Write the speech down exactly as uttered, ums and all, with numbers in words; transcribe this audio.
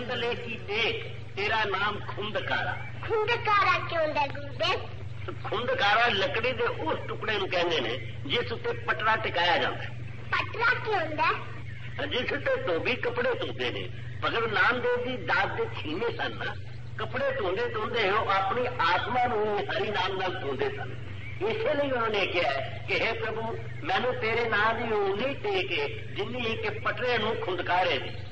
चंदले की देख तेरा नाम खुंदकारा। खुंदकारा क्यों है गुरुदेव? खुंदकारा लकड़ी के उस टुकड़े नूं कहंदे ने जिस उत्ते पटरा टिकाया जाता है। पटरा क्यों है? जिस उत्ते धोबी कपड़े धोते ने। भगत नामदेव जी दाद दे छीने सन ना, कपड़े धोंदे धोंदे हो अपनी आत्मा नूं हरि नाम नाल धोंदे सन। इसलिए उन्होंने कहा कि हे प्रभु मैनू तेरे नाम की ऊँगली टेके जिन्नी के पटरे नूं खुंदकारे दी।